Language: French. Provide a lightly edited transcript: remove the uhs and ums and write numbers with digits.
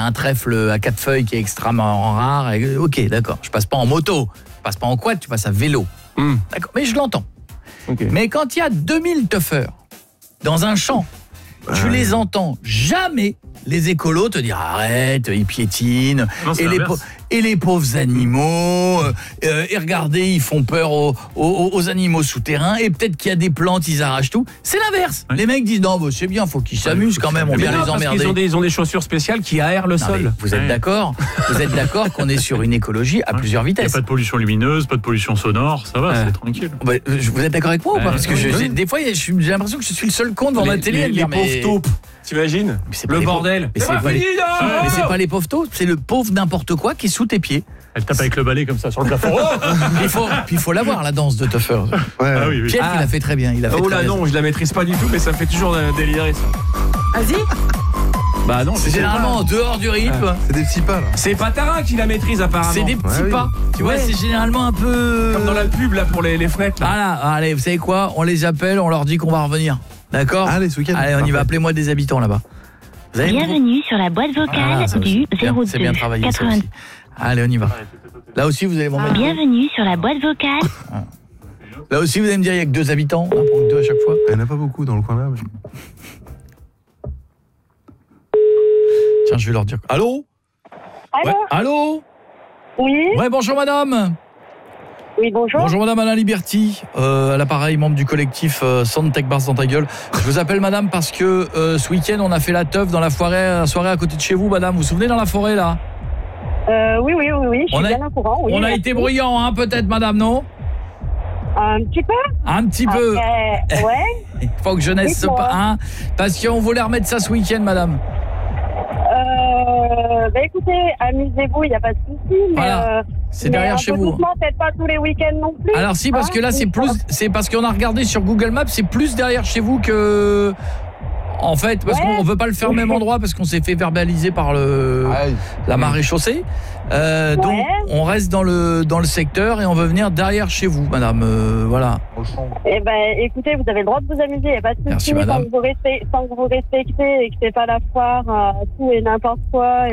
un trèfle à 4 feuilles qui est extrêmement rare. Et, ok, d'accord. Je passe pas en moto, je passe pas en quad, tu passes à vélo. D'accord, mais je l'entends. Okay. Mais quand il y a 2000 tuffers dans un champ, tu les entends jamais. Les écolos te disent arrête, ils piétinent. Non, et les pauvres animaux, et regardez, ils font peur aux animaux souterrains, et peut-être qu'il y a des plantes, ils arrachent tout. C'est l'inverse. Ouais. Les mecs disent non, bah, c'est bien, faut qu'ils s'amusent quand même, on vient les emmerder. Ils ont des chaussures spéciales qui aèrent le sol. Vous êtes d'accord? Vous êtes d'accord qu'on est sur une écologie à plusieurs vitesses? Il n'y a pas de pollution lumineuse, pas de pollution sonore, ça va, c'est tranquille. Bah, vous êtes d'accord avec moi ou pas? Parce que des fois, j'ai l'impression que je suis le seul con devant ma télé. Les pauvres taupes. T'imagines le bordel. Mais c'est pas les pauvres taupes, c'est le pauvre n'importe quoi qui est sous tes pieds. Elle tape avec le balai comme ça sur le plafond. il faut la voir, la danse de Tuffer. Ouais. Ah oui, oui. Pierre, il a fait très bien. Non, je la maîtrise pas du tout, mais ça me fait toujours délirer ça. Vas-y. Bah non, c'est généralement en dehors du rythme. C'est des petits pas là. C'est Patarin qui la maîtrise apparemment. C'est des petits pas. Tu vois, c'est généralement un peu comme dans la pub là pour les fenêtres. Là. Voilà, allez, vous savez quoi? On les appelle, on leur dit qu'on va revenir. D'accord? Allez, ce week-end. Allez, on y va, appelez-moi des habitants là-bas. Bienvenue sur la boîte vocale du 02 c'est bien travaillé, ça aussi. Allez, on y va. Là aussi, vous allez m'en mettre. Bienvenue sur la boîte vocale. Là aussi, vous allez me dire, il n'y a que 2 habitants. On prend que 2 à chaque fois. Il n'y en a pas beaucoup dans le coin là. Mais... Tiens, je vais leur dire. Allô? Allô? Ouais. Allô? Oui. Ouais, bonjour madame. Oui, bonjour. Bonjour madame Alain Liberty, à l'appareil, membre du collectif Soundtech Bars dans ta gueule. Je vous appelle madame parce que ce week-end on a fait la teuf dans la soirée à côté de chez vous madame. Vous vous souvenez dans la forêt là? Oui, je suis bien au courant. Oui, on a été bruyant hein, peut-être madame, non? Un petit peu. Un petit peu. Ouais. Il faut que jeunesse se passe hein, parce qu'on voulait remettre ça ce week-end madame. Bah écoutez, amusez-vous, il n'y a pas de souci. Voilà. C'est derrière chez vous. Peut-être pas tous les week-ends non plus. Alors si, parce que là c'est parce qu'on a regardé sur Google Maps, c'est plus derrière chez vous que... En fait, parce qu'on veut pas le faire au même endroit parce qu'on s'est fait verbaliser par la marée chaussée. Donc on reste dans le secteur et on veut venir derrière chez vous, madame. Voilà. Eh ben, écoutez, vous avez le droit de vous amuser, il n'y a pas de souci. Tant que vous respectez et que c'est pas la foire, tout et n'importe quoi.